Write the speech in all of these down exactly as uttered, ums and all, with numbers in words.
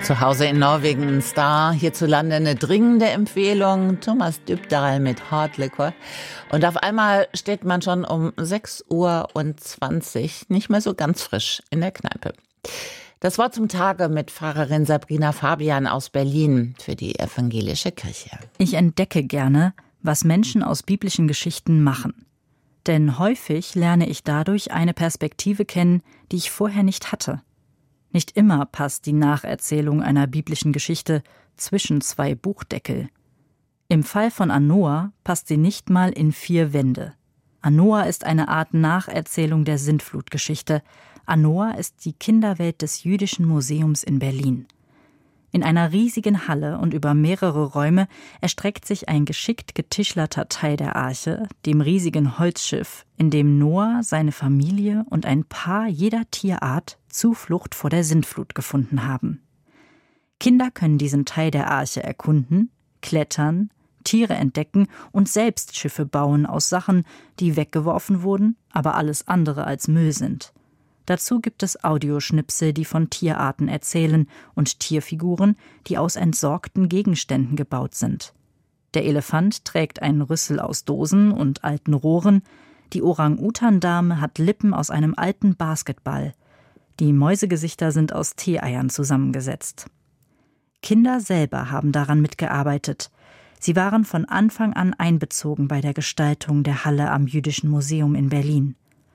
Zu Hause in Norwegen ein Star, hierzulande eine dringende Empfehlung. Thomas Dybdahl mit Hard Liquor. Und auf einmal steht man schon um sechs Uhr zwanzig nicht mehr so ganz frisch in der Kneipe. Das Wort zum Tage mit Pfarrerin Sabrina Fabian aus Berlin für die evangelische Kirche. Ich entdecke gerne, was Menschen aus biblischen Geschichten machen. Denn häufig lerne ich dadurch eine Perspektive kennen, die ich vorher nicht hatte. Nicht immer passt die Nacherzählung einer biblischen Geschichte zwischen zwei Buchdeckel. Im Fall von Anoah passt sie nicht mal in vier Wände. Anoah ist eine Art Nacherzählung der Sintflutgeschichte. Anoah ist die Kinderwelt des Jüdischen Museums in Berlin. In einer riesigen Halle und über mehrere Räume erstreckt sich ein geschickt getischlerter Teil der Arche, dem riesigen Holzschiff, in dem Noah, seine Familie und ein Paar jeder Tierart Zuflucht vor der Sintflut gefunden haben. Kinder können diesen Teil der Arche erkunden, klettern, Tiere entdecken und selbst Schiffe bauen aus Sachen, die weggeworfen wurden, aber alles andere als Müll sind. Dazu gibt es Audioschnipsel, die von Tierarten erzählen, und Tierfiguren, die aus entsorgten Gegenständen gebaut sind. Der Elefant trägt einen Rüssel aus Dosen und alten Rohren, die Orang-Utan-Dame hat Lippen aus einem alten Basketball, die Mäusegesichter sind aus Tee-Eiern zusammengesetzt. Kinder selber haben daran mitgearbeitet. Sie waren von Anfang an einbezogen bei der Gestaltung der Halle am Jüdischen Museum in Berlin.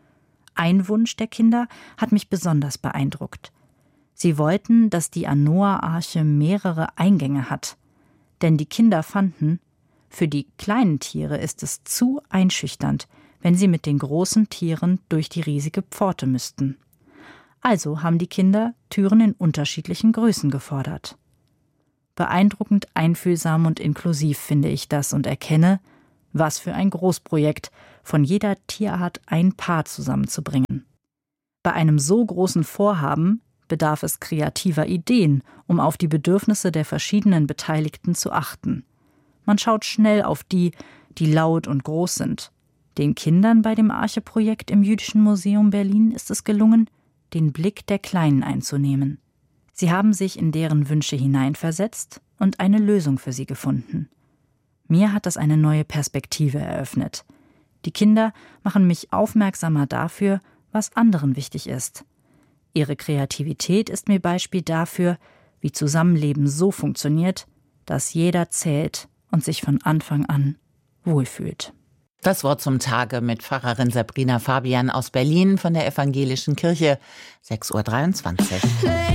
Ein Wunsch der Kinder hat mich besonders beeindruckt. Sie wollten, dass die Anoah-Arche mehrere Eingänge hat. Denn die Kinder fanden, für die kleinen Tiere ist es zu einschüchternd, wenn sie mit den großen Tieren durch die riesige Pforte müssten. Also haben die Kinder Türen in unterschiedlichen Größen gefordert. Beeindruckend einfühlsam und inklusiv finde ich das und erkenne, was für ein Großprojekt, von jeder Tierart ein Paar zusammenzubringen. Bei einem so großen Vorhaben bedarf es kreativer Ideen, um auf die Bedürfnisse der verschiedenen Beteiligten zu achten. Man schaut schnell auf die, die laut und groß sind. Den Kindern bei dem Arche-Projekt im Jüdischen Museum Berlin ist es gelungen, den Blick der Kleinen einzunehmen. Sie haben sich in deren Wünsche hineinversetzt und eine Lösung für sie gefunden. Mir hat das eine neue Perspektive eröffnet. Die Kinder machen mich aufmerksamer dafür, was anderen wichtig ist. Ihre Kreativität ist mir Beispiel dafür, wie Zusammenleben so funktioniert, dass jeder zählt und sich von Anfang an wohlfühlt. Das Wort zum Tage mit Pfarrerin Sabrina Fabian aus Berlin von der evangelischen Kirche, sechs Uhr dreiundzwanzig.